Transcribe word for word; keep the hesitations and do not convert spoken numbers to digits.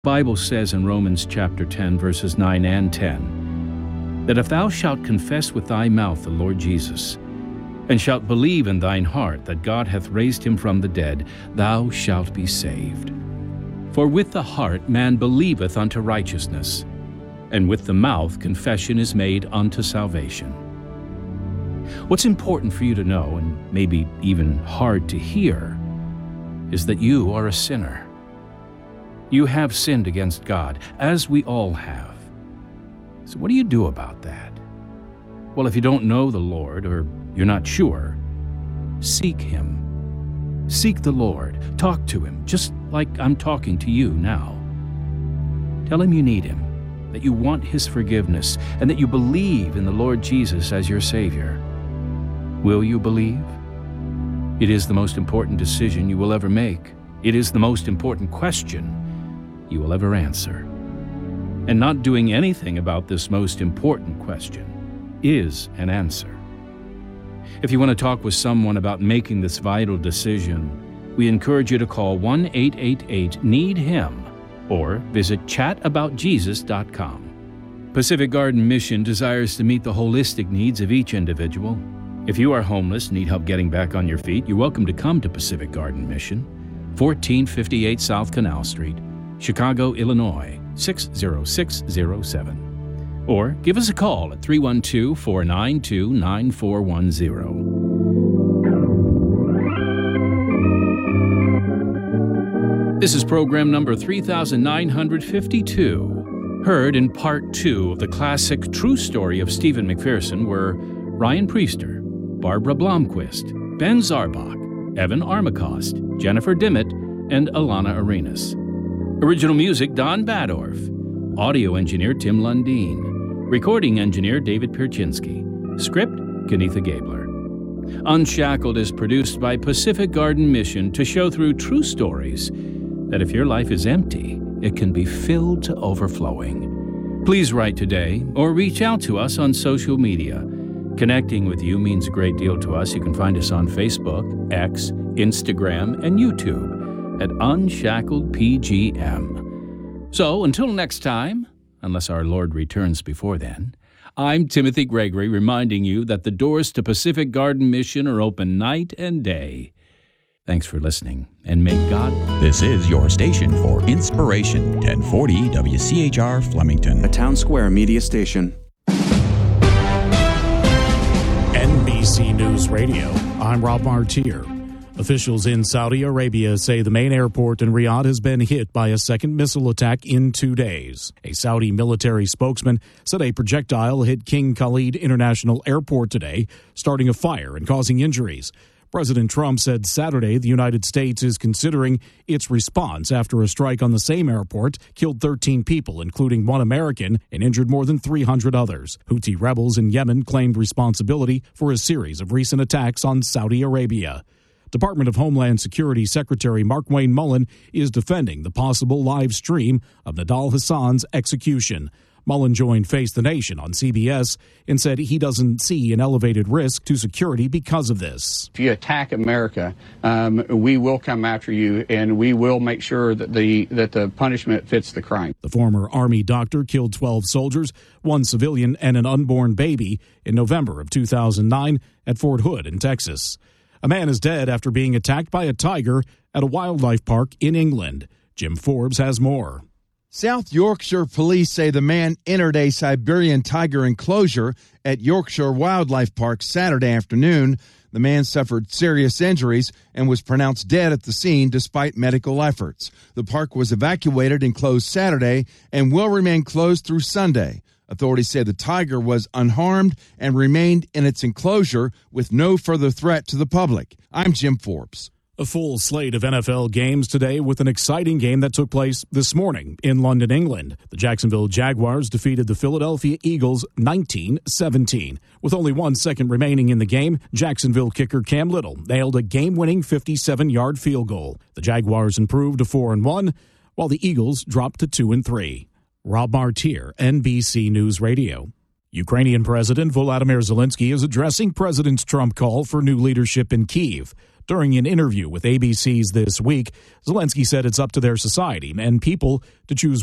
The Bible says in Romans chapter ten, verses nine and ten, that if thou shalt confess with thy mouth the Lord Jesus, and shalt believe in thine heart that God hath raised him from the dead, thou shalt be saved. For with the heart man believeth unto righteousness, and with the mouth confession is made unto salvation. What's important for you to know, and maybe even hard to hear, is that you are a sinner. You have sinned against God, as we all have. So what do you do about that? Well, if you don't know the Lord, or you're not sure, seek Him. Seek the Lord. Talk to Him, just like I'm talking to you now. Tell Him you need Him, that you want His forgiveness, and that you believe in the Lord Jesus as your Savior. Will you believe? It is the most important decision you will ever make. It is the most important question you will ever answer. And not doing anything about this most important question is an answer. If you want to talk with someone about making this vital decision, we encourage you to call one eight eight eight need him or visit chat about jesus dot com. Pacific Garden Mission desires to meet the holistic needs of each individual. If you are homeless, need help getting back on your feet, you're welcome to come to Pacific Garden Mission, fourteen fifty-eight South Canal Street, Chicago, Illinois, six zero six zero seven. Or give us a call at three one two, four nine two, nine four one zero. This is program number three thousand nine hundred fifty-two. Heard in part two of the classic true story of Stephen McPherson were Ryan Priester, Barbara Blomquist, Ben Zarbach, Evan Armacost, Jennifer Dimmitt, and Alana Arenas. Original music, Don Badorf. Audio engineer, Tim Lundeen. Recording engineer, David Pierczynski. Script, Kenitha Gabler. Unshackled is produced by Pacific Garden Mission to show through true stories that if your life is empty, it can be filled to overflowing. Please write today or reach out to us on social media. Connecting with you means a great deal to us. You can find us on Facebook, X, Instagram, and YouTube at Unshackled P G M. So, until next time, unless our Lord returns before then, I'm Timothy Gregory reminding you that the doors to Pacific Garden Mission are open night and day. Thanks for listening, and may God... This is your station for inspiration, ten forty W C H R Flemington, a Town Square media station. N B C News Radio, I'm Rob Martier. Officials in Saudi Arabia say the main airport in Riyadh has been hit by a second missile attack in two days. A Saudi military spokesman said a projectile hit King Khalid International Airport today, starting a fire and causing injuries. President Trump said Saturday the United States is considering its response after a strike on the same airport killed thirteen people, including one American, and injured more than three hundred others. Houthi rebels in Yemen claimed responsibility for a series of recent attacks on Saudi Arabia. Department of Homeland Security Secretary Markwayne Mullin is defending the possible live stream of Nidal Hassan's execution. Mullin joined Face the Nation on C B S and said he doesn't see an elevated risk to security because of this. If you attack America, um, we will come after you, and we will make sure that the that the punishment fits the crime. The former Army doctor killed twelve soldiers, one civilian, and an unborn baby in November of two thousand nine at Fort Hood in Texas. A man is dead after being attacked by a tiger at a wildlife park in England. Jim Forbes has more. South Yorkshire police say the man entered a Siberian tiger enclosure at Yorkshire Wildlife Park Saturday afternoon. The man suffered serious injuries and was pronounced dead at the scene despite medical efforts. The park was evacuated and closed Saturday and will remain closed through Sunday. Authorities say the tiger was unharmed and remained in its enclosure with no further threat to the public. I'm Jim Forbes. A full slate of N F L games today with an exciting game that took place this morning in London, England. The Jacksonville Jaguars defeated the Philadelphia Eagles nineteen seventeen. With only one second remaining in the game, Jacksonville kicker Cam Little nailed a game-winning fifty-seven-yard field goal. The Jaguars improved to four and one, while the Eagles dropped to two and three. Rob Martier, N B C News Radio. Ukrainian President Volodymyr Zelensky is addressing President Trump's call for new leadership in Kyiv. During an interview with A B C's This Week, Zelensky said it's up to their society and people to choose